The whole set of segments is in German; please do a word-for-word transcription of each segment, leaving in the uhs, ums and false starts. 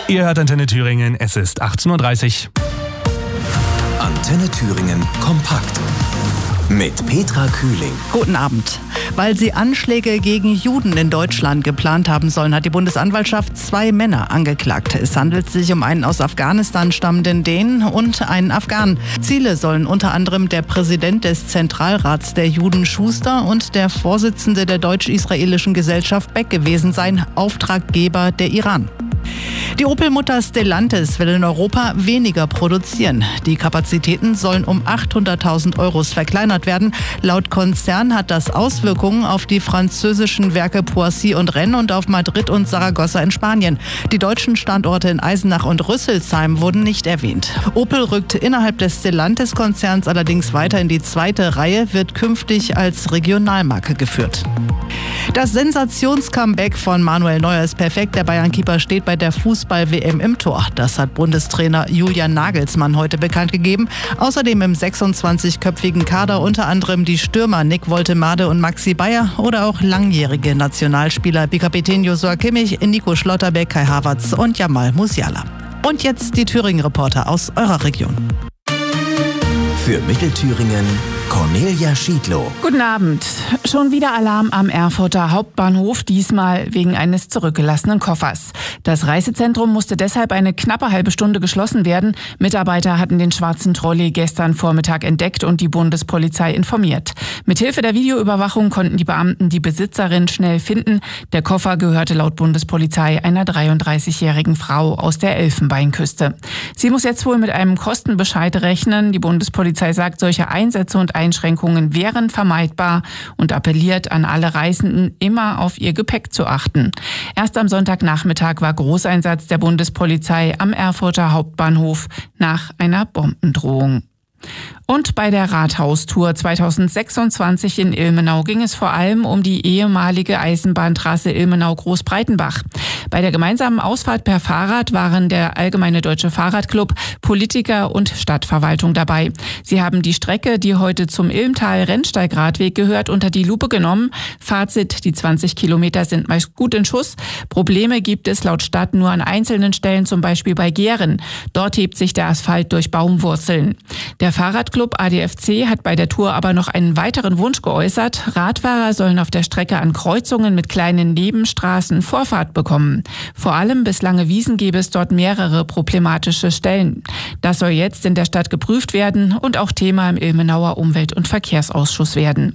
Ihr hört Antenne Thüringen, es ist achtzehn Uhr dreißig. Antenne Thüringen kompakt mit Petra Kühling. Guten Abend. Weil sie Anschläge gegen Juden in Deutschland geplant haben sollen, hat die Bundesanwaltschaft zwei Männer angeklagt. Es handelt sich um einen aus Afghanistan stammenden Dänen und einen Afghanen. Ziele sollen unter anderem der Präsident des Zentralrats der Juden Schuster und der Vorsitzende der deutsch-israelischen Gesellschaft Beck gewesen sein, Auftraggeber der Iran. Die Opel-Mutter Stellantis will in Europa weniger produzieren. Die Kapazitäten sollen um achthunderttausend Euro verkleinert werden. Laut Konzern hat das Auswirkungen auf die französischen Werke Poissy und Rennes und auf Madrid und Saragossa in Spanien. Die deutschen Standorte in Eisenach und Rüsselsheim wurden nicht erwähnt. Opel rückt innerhalb des Stellantis-Konzerns allerdings weiter in die zweite Reihe, wird künftig als Regionalmarke geführt. Das Sensations-Comeback von Manuel Neuer ist perfekt. Der Bayern-Keeper steht bei der Fußball-W M im Tor. Das hat Bundestrainer Julian Nagelsmann heute bekannt gegeben. Außerdem im sechsundzwanzigköpfigen Kader unter anderem die Stürmer Nick Woltemade und Maxi Bayer oder auch langjährige Nationalspieler wie Kapitän Joshua Kimmich, Nico Schlotterbeck, Kai Havertz und Jamal Musiala. Und jetzt die Thüringen-Reporter aus eurer Region. Für Mittelthüringen Cornelia Schiedlow. Guten Abend. Schon wieder Alarm am Erfurter Hauptbahnhof, diesmal wegen eines zurückgelassenen Koffers. Das Reisezentrum musste deshalb eine knappe halbe Stunde geschlossen werden. Mitarbeiter hatten den schwarzen Trolley gestern Vormittag entdeckt und die Bundespolizei informiert. Mithilfe der Videoüberwachung konnten die Beamten die Besitzerin schnell finden. Der Koffer gehörte laut Bundespolizei einer dreiunddreißigjährigen Frau aus der Elfenbeinküste. Sie muss jetzt wohl mit einem Kostenbescheid rechnen. Die Bundespolizei sagt, solche Einsätze und Einschränkungen wären vermeidbar und appelliert an alle Reisenden, immer auf ihr Gepäck zu achten. Erst am Sonntagnachmittag war Großeinsatz der Bundespolizei am Erfurter Hauptbahnhof nach einer Bombendrohung. Und bei der Rathaustour zweitausendsechsundzwanzig in Ilmenau ging es vor allem um die ehemalige Eisenbahntrasse Ilmenau-Großbreitenbach. Bei der gemeinsamen Ausfahrt per Fahrrad waren der Allgemeine Deutsche Fahrradclub, Politiker und Stadtverwaltung dabei. Sie haben die Strecke, die heute zum Ilmtal-Rennsteigradweg gehört, unter die Lupe genommen. Fazit, die zwanzig Kilometer sind meist gut in Schuss. Probleme gibt es laut Stadt nur an einzelnen Stellen, zum Beispiel bei Gehren. Dort hebt sich der Asphalt durch Baumwurzeln. Der Fahrradclub A D F C hat bei der Tour aber noch einen weiteren Wunsch geäußert. Radfahrer sollen auf der Strecke an Kreuzungen mit kleinen Nebenstraßen Vorfahrt bekommen. Vor allem bis Lange Wiesen gäbe es dort mehrere problematische Stellen. Das soll jetzt in der Stadt geprüft werden und auch Thema im Ilmenauer Umwelt- und Verkehrsausschuss werden.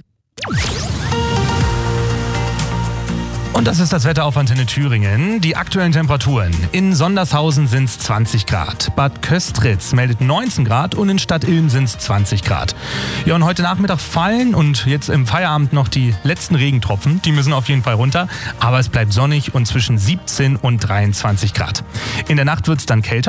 Und das ist das Wetter auf Antenne Thüringen. Die aktuellen Temperaturen. In Sondershausen sind es zwanzig Grad. Bad Köstritz meldet neunzehn Grad und in Stadt Ilm sind es zwanzig Grad. Ja, und heute Nachmittag fallen und jetzt im Feierabend noch die letzten Regentropfen. Die müssen auf jeden Fall runter. Aber es bleibt sonnig und zwischen siebzehn und dreiundzwanzig Grad. In der Nacht wird es dann kälter.